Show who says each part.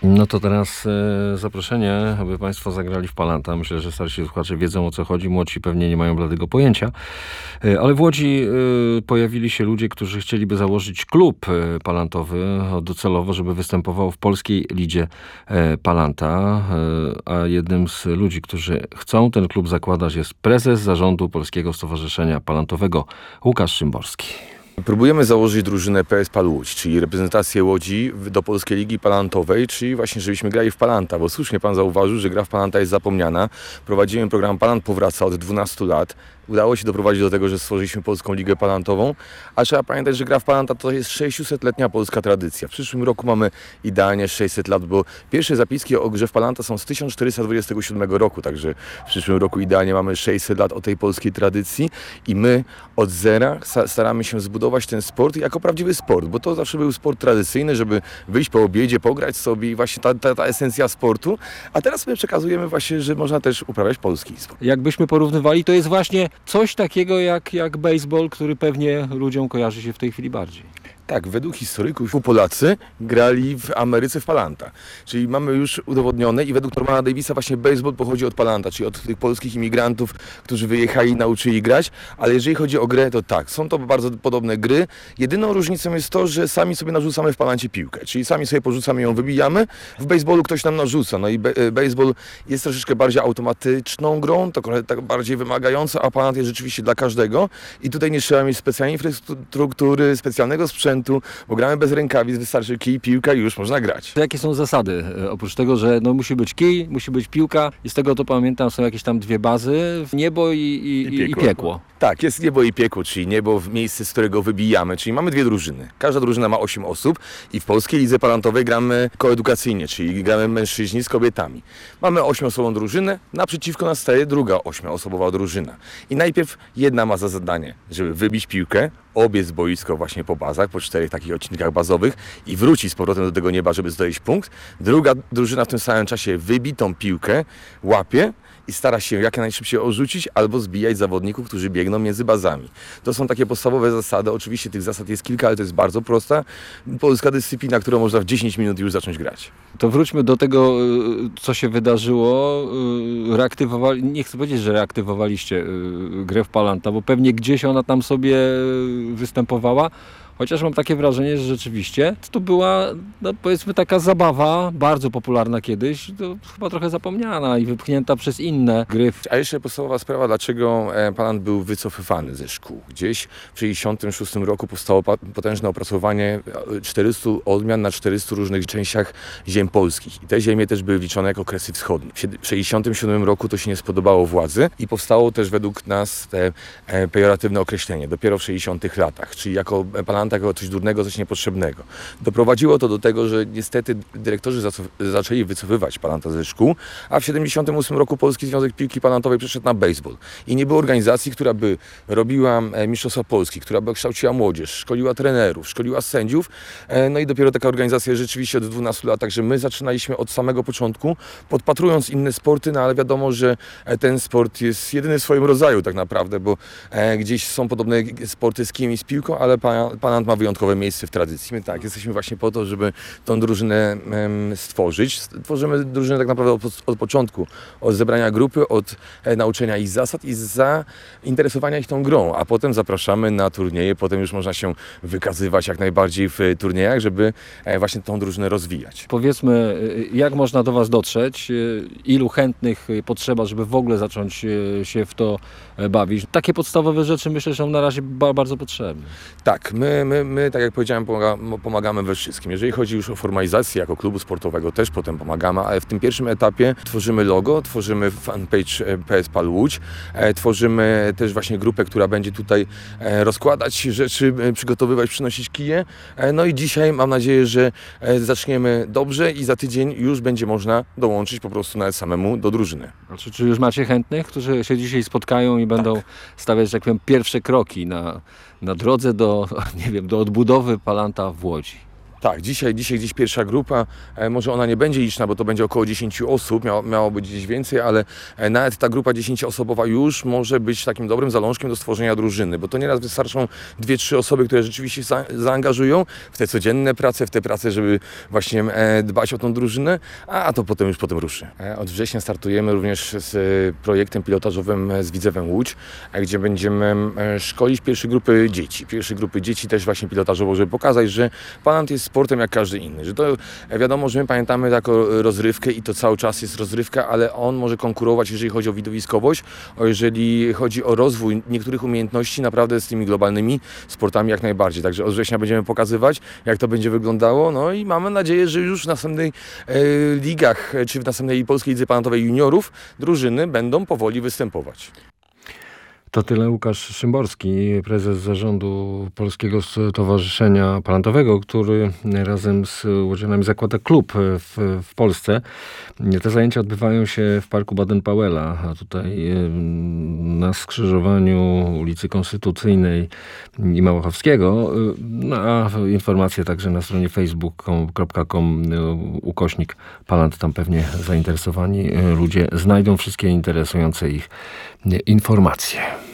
Speaker 1: No to teraz zaproszenie, aby Państwo zagrali w Palanta. Myślę, że starsi słuchacze wiedzą, o co chodzi. Młodsi pewnie nie mają bladego pojęcia. Ale w Łodzi pojawili się ludzie, którzy chcieliby założyć klub palantowy docelowo, żeby występował w polskiej lidze Palanta. A jednym z ludzi, którzy chcą ten klub zakładać, jest prezes zarządu Polskiego Stowarzyszenia Palantowego Łukasz Szymborski.
Speaker 2: Próbujemy założyć drużynę PSPAL Łódź, czyli reprezentację Łodzi do Polskiej Ligi Palantowej, czyli właśnie żebyśmy grali w Palanta, bo słusznie pan zauważył, że gra w Palanta jest zapomniana. Prowadzimy program Palant Powraca od 12 lat. Udało się doprowadzić do tego, że stworzyliśmy Polską Ligę Palantową, a trzeba pamiętać, że gra w Palanta to jest 600-letnia polska tradycja. W przyszłym roku mamy idealnie 600 lat, bo pierwsze zapiski o grze w Palanta są z 1427 roku, także w przyszłym roku idealnie mamy 600 lat o tej polskiej tradycji i my od zera staramy się zbudować ten sport jako prawdziwy sport, bo to zawsze był sport tradycyjny, żeby wyjść po obiedzie, pograć sobie i właśnie ta esencja sportu, a teraz my przekazujemy właśnie, że można też uprawiać polski sport.
Speaker 1: Jakbyśmy porównywali, to jest właśnie coś takiego jak baseball, który pewnie ludziom kojarzy się w tej chwili bardziej.
Speaker 2: Tak, według historyków Polacy grali w Ameryce w Palanta. Czyli mamy już udowodnione i według Normana Davisa właśnie baseball pochodzi od Palanta, czyli od tych polskich imigrantów, którzy wyjechali i nauczyli grać. Ale jeżeli chodzi o grę, to tak, są to bardzo podobne gry. Jedyną różnicą jest to, że sami sobie narzucamy w Palancie piłkę. Czyli sami sobie porzucamy ją, wybijamy. W baseballu ktoś nam narzuca. No i baseball jest troszeczkę bardziej automatyczną grą, tak bardziej wymagająca, a Palant jest rzeczywiście dla każdego. I tutaj nie trzeba mieć specjalnej infrastruktury, specjalnego sprzętu, bo gramy bez rękawic, wystarczy kij, piłka i już można grać.
Speaker 1: Jakie są zasady? Oprócz tego, że musi być kij, musi być piłka i z tego to pamiętam są jakieś tam dwie bazy, niebo i piekło.
Speaker 2: Tak, jest niebo i piekło, czyli niebo w miejsce, z którego wybijamy, czyli mamy dwie drużyny. Każda drużyna ma 8 osób i w Polskiej Lidze Palantowej gramy koedukacyjnie, czyli gramy mężczyźni z kobietami. Mamy 8-osobową drużynę, naprzeciwko nas staje druga 8-osobowa drużyna. I najpierw jedna ma za zadanie, żeby wybić piłkę, obiec boisko właśnie po bazach, po 4 takich odcinkach bazowych i wrócić z powrotem do tego nieba, żeby zdobyć punkt. Druga drużyna w tym samym czasie wybitą piłkę łapie i stara się jak najszybciej odrzucić albo zbijać zawodników, którzy biegną między bazami. To są takie podstawowe zasady. Oczywiście tych zasad jest kilka, ale to jest bardzo prosta polska dyscyplina, którą można w 10 minut już zacząć grać.
Speaker 1: To wróćmy do tego, co się wydarzyło. Nie chcę powiedzieć, że reaktywowaliście grę w Palanta, bo pewnie gdzieś ona tam sobie występowała. Chociaż mam takie wrażenie, że rzeczywiście to była, powiedzmy, taka zabawa, bardzo popularna kiedyś, to chyba trochę zapomniana i wypchnięta przez inne gry.
Speaker 2: A jeszcze podstawowa sprawa, dlaczego Palant był wycofywany ze szkół. Gdzieś w 1966 roku powstało potężne opracowanie 400 odmian na 400 różnych częściach ziem polskich. I te ziemie też były liczone jako Kresy Wschodnie. W 1967 roku to się nie spodobało władzy i powstało też według nas te pejoratywne określenie, dopiero w 60 latach, czyli jako Palant jako coś durnego, coś niepotrzebnego. Doprowadziło to do tego, że niestety dyrektorzy zaczęli wycofywać Palanta ze szkół, a w 1978 roku Polski Związek Piłki Palantowej przeszedł na baseball. I nie było organizacji, która by robiła Mistrzostwa Polski, która by kształciła młodzież, szkoliła trenerów, szkoliła sędziów. No i dopiero taka organizacja rzeczywiście od 12 lat, także my zaczynaliśmy od samego początku, podpatrując inne sporty, no ale wiadomo, że ten sport jest jedyny w swoim rodzaju tak naprawdę, bo gdzieś są podobne sporty z kijem i z piłką, ale Palant ma wyjątkowe miejsce w tradycji. My tak, jesteśmy właśnie po to, żeby tą drużynę stworzyć. Tworzymy drużynę tak naprawdę od początku, od zebrania grupy, od nauczenia ich zasad i zainteresowania ich tą grą, a potem zapraszamy na turnieje, potem już można się wykazywać jak najbardziej w turniejach, żeby właśnie tą drużynę rozwijać.
Speaker 1: Powiedzmy, jak można do Was dotrzeć, ilu chętnych potrzeba, żeby w ogóle zacząć się w to bawić. Takie podstawowe rzeczy myślę, że są na razie bardzo potrzebne.
Speaker 2: Tak, my tak jak powiedziałem, pomagamy we wszystkim. Jeżeli chodzi już o formalizację jako klubu sportowego, też potem pomagamy, ale w tym pierwszym etapie tworzymy logo, tworzymy fanpage PSPAL Łódź, tworzymy też właśnie grupę, która będzie tutaj rozkładać rzeczy, przygotowywać, przynosić kije. No i dzisiaj mam nadzieję, że zaczniemy dobrze i za tydzień już będzie można dołączyć po prostu nawet samemu do drużyny.
Speaker 1: Czy już macie chętnych, którzy się dzisiaj spotkają i będą stawiać, jak powiem, pierwsze kroki na drodze do odbudowy Palanta w Łodzi?
Speaker 2: Tak, dzisiaj gdzieś pierwsza grupa, może ona nie będzie liczna, bo to będzie około 10 osób, miało być gdzieś więcej, ale nawet ta grupa 10-osobowa już może być takim dobrym zalążkiem do stworzenia drużyny, bo to nieraz wystarczą 2-3 osoby, które rzeczywiście zaangażują w te codzienne prace, w te prace, żeby właśnie dbać o tą drużynę, a to potem ruszy. Od września startujemy również z projektem pilotażowym z Widzewem Łódź, gdzie będziemy szkolić pierwsze grupy dzieci. Pierwsze grupy dzieci też właśnie pilotażowo, żeby pokazać, że palant jest sportem jak każdy inny. Że to wiadomo, że my pamiętamy taką rozrywkę i to cały czas jest rozrywka, ale on może konkurować, jeżeli chodzi o widowiskowość, jeżeli chodzi o rozwój niektórych umiejętności naprawdę z tymi globalnymi sportami jak najbardziej. Także od września będziemy pokazywać, jak to będzie wyglądało. No i mamy nadzieję, że już w następnej ligach, czy w następnej Polskiej Lidze Palantowej Juniorów drużyny będą powoli występować.
Speaker 1: To tyle. Łukasz Szymborski, prezes zarządu Polskiego Stowarzyszenia Palantowego, który razem z łodzianami zakłada klub w Polsce. Te zajęcia odbywają się w Parku Baden-Powella, a tutaj na skrzyżowaniu ulicy Konstytucyjnej i Małachowskiego. No, a informacje także na stronie facebook.com/Palant. Tam pewnie zainteresowani ludzie znajdą wszystkie interesujące ich informacje.